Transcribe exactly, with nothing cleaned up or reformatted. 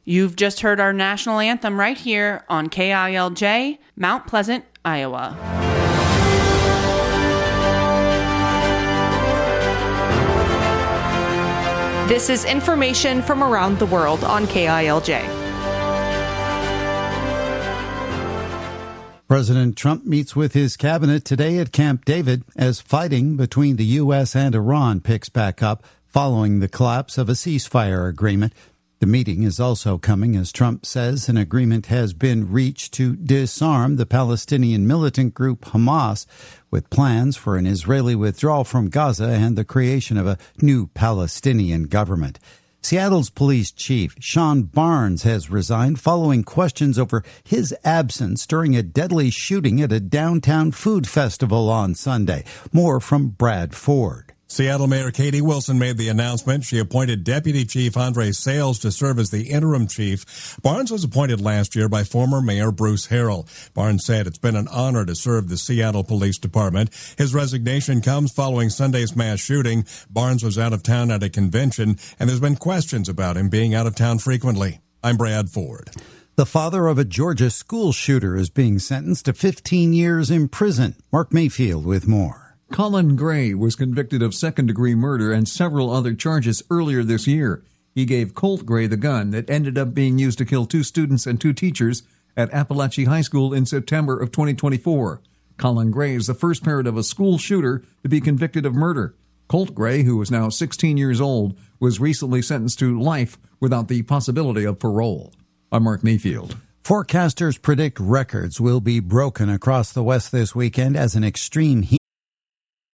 You've just heard our national anthem right here on K I L J, Mount Pleasant, Iowa. This is information from around the world on K I L J. President Trump meets with his cabinet today at Camp David as fighting between the U S and Iran picks back up following the collapse of a ceasefire agreement. The meeting is also coming as Trump says an agreement has been reached to disarm the Palestinian militant group Hamas, with plans for an Israeli withdrawal from Gaza and the creation of a new Palestinian government. Seattle's police chief, Sean Barnes, has resigned following questions over his absence during a deadly shooting at a downtown food festival on Sunday. More from Brad Ford. Seattle Mayor Katie Wilson made the announcement. She appointed Deputy Chief Andre Sales to serve as the interim chief. Barnes was appointed last year by former Mayor Bruce Harrell. Barnes said it's been an honor to serve the Seattle Police Department. His resignation comes following Sunday's mass shooting. Barnes was out of town at a convention, and there's been questions about him being out of town frequently. I'm Brad Ford. The father of a Georgia school shooter is being sentenced to fifteen years in prison. Mark Mayfield with more. Colin Gray was convicted of second-degree murder and several other charges earlier this year. He gave Colt Gray the gun that ended up being used to kill two students and two teachers at Appalachia High School in September of twenty twenty-four. Colin Gray is the first parent of a school shooter to be convicted of murder. Colt Gray, who is now sixteen years old, was recently sentenced to life without the possibility of parole. I'm Mark Mayfield. Forecasters predict records will be broken across the West this weekend as an extreme heat